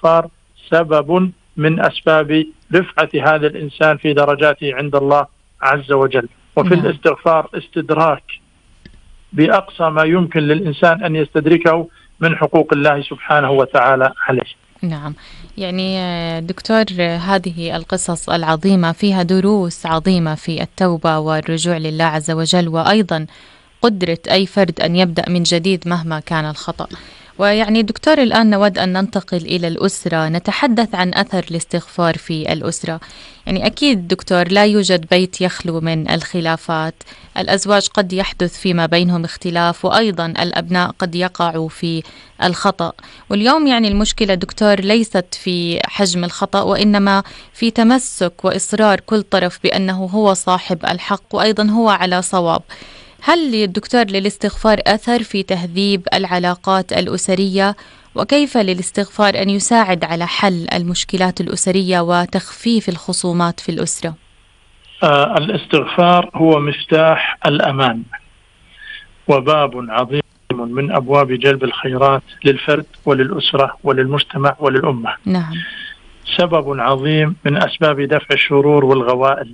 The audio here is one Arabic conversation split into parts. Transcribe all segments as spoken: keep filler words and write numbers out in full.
الاستغفار سبب من أسباب رفعة هذا الإنسان في درجاته عند الله عز وجل. وفي نعم. الاستغفار استدراك بأقصى ما يمكن للإنسان أن يستدركه من حقوق الله سبحانه وتعالى عليه. نعم، يعني دكتور هذه القصص العظيمة فيها دروس عظيمة في التوبة والرجوع لله عز وجل، وأيضا قدرة أي فرد أن يبدأ من جديد مهما كان الخطأ. ويعني دكتور الآن نود أن ننتقل إلى الأسرة، نتحدث عن أثر الاستغفار في الأسرة. يعني أكيد دكتور لا يوجد بيت يخلو من الخلافات، الأزواج قد يحدث فيما بينهم اختلاف، وأيضا الأبناء قد يقعوا في الخطأ. واليوم يعني المشكلة دكتور ليست في حجم الخطأ، وإنما في تمسك وإصرار كل طرف بأنه هو صاحب الحق وأيضا هو على صواب. هل الدكتور للاستغفار أثر في تهذيب العلاقات الأسرية؟ وكيف للاستغفار أن يساعد على حل المشكلات الأسرية وتخفيف الخصومات في الأسرة؟ آه الاستغفار هو مفتاح الأمان وباب عظيم من أبواب جلب الخيرات للفرد وللأسرة وللمجتمع وللأمة. نعم. سبب عظيم من أسباب دفع الشرور والغوائل.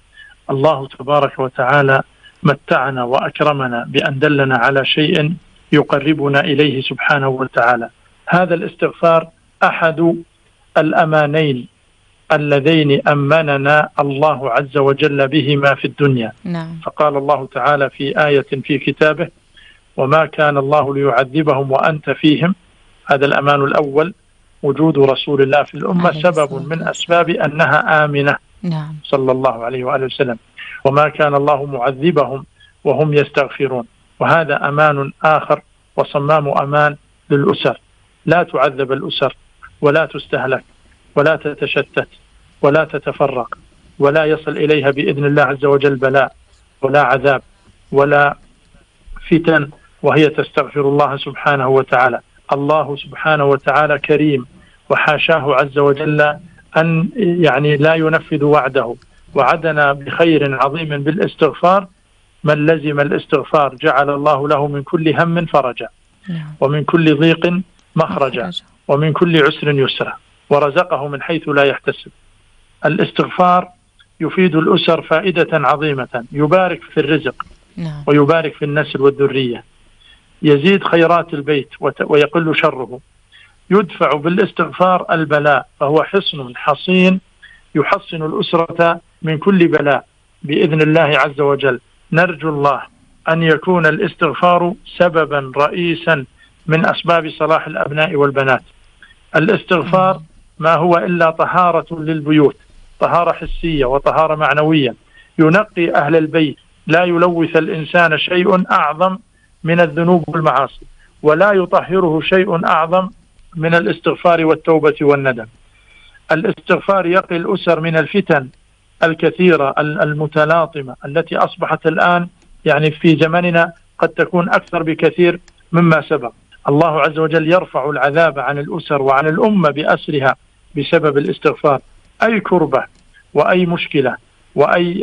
الله تبارك وتعالى متعنا وأكرمنا بأن دلنا على شيء يقربنا إليه سبحانه وتعالى. هذا الاستغفار أحد الأمانين اللذين أمننا الله عز وجل بهما في الدنيا. نعم. فقال الله تعالى في آية في كتابه: وما كان الله ليعذبهم وأنت فيهم. هذا الأمان الأول، وجود رسول الله في الأمة سبب من أسباب أنها آمنة. نعم. صلى الله عليه وآله وسلم. وما كان الله معذبهم وهم يستغفرون. وهذا أمان آخر وصمام أمان للأسر، لا تعذب الأسر ولا تستهلك ولا تتشتت ولا تتفرق ولا يصل إليها بإذن الله عز وجل بلاء ولا عذاب ولا فتن وهي تستغفر الله سبحانه وتعالى. الله سبحانه وتعالى كريم، وحاشاه عز وجل أن يعني لا ينفذ وعده، وعدنا بخير عظيم بالاستغفار. من لزم الاستغفار جعل الله له من كل هم فرجا، ومن كل ضيق مخرجا، ومن كل عسر يسرا، ورزقه من حيث لا يحتسب. الاستغفار يفيد الأسر فائدة عظيمة، يبارك في الرزق ويبارك في النسل والذرية، يزيد خيرات البيت ويقل شره، يدفع بالاستغفار البلاء، فهو حصن حصين يحصن الأسرة من كل بلاء بإذن الله عز وجل. نرجو الله أن يكون الاستغفار سببا رئيسا من أسباب صلاح الأبناء والبنات. الاستغفار ما هو إلا طهارة للبيوت، طهارة حسية وطهارة معنوية، ينقي أهل البيت، لا يلوث الإنسان شيء أعظم من الذنوب والمعاصي، ولا يطهره شيء أعظم من الاستغفار والتوبة والندم. الاستغفار يقي الأسر من الفتن الكثيرة المتلاطمة التي أصبحت الآن يعني في زمننا قد تكون أكثر بكثير مما سبق. الله عز وجل يرفع العذاب عن الأسر وعن الأمة بأسرها بسبب الاستغفار. أي كربة وأي مشكلة وأي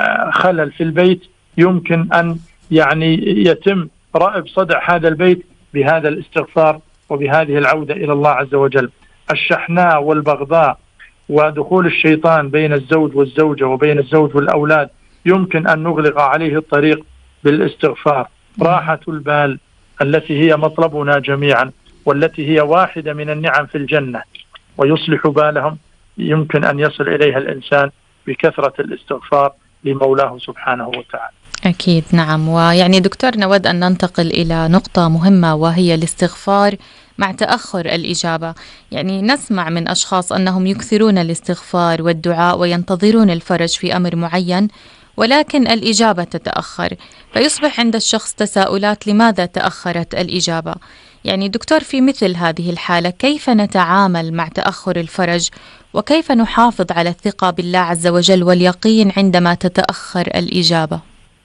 خلل في البيت يمكن أن يعني يتم رأب صدع هذا البيت بهذا الاستغفار وبهذه العودة إلى الله عز وجل. الشحناء والبغضاء ودخول الشيطان بين الزوج والزوجة وبين الزوج والأولاد يمكن أن نغلق عليه الطريق بالاستغفار. راحة البال التي هي مطلبنا جميعا والتي هي واحدة من النعم في الجنة ويصلح بالهم يمكن أن يصل إليها الإنسان بكثرة الاستغفار لمولاه سبحانه وتعالى. أكيد نعم. ويعني دكتور نود أن ننتقل إلى نقطة مهمة وهي الاستغفار مع تأخر الإجابة. يعني نسمع من أشخاص أنهم يكثرون الاستغفار والدعاء وينتظرون الفرج في أمر معين، ولكن الإجابة تتأخر، فيصبح عند الشخص تساؤلات: لماذا تأخرت الإجابة؟ يعني دكتور في مثل هذه الحالة كيف نتعامل مع تأخر الفرج، وكيف نحافظ على الثقة بالله عز وجل واليقين عندما تتأخر الإجابة؟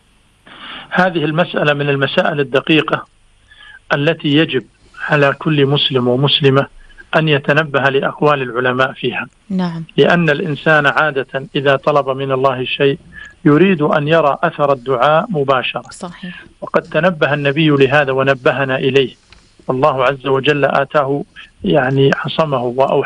هذه المسألة من المسائل الدقيقة التي يجب على كل مسلم ومسلمة أن يتنبه لأقوال العلماء فيها. نعم. لأن الإنسان عادة إذا طلب من الله شيء يريد أن يرى أثر الدعاء مباشرة. صحيح. وقد تنبه النبي لهذا ونبهنا إليه، والله عز وجل آتاه يعني عصمه وأوحى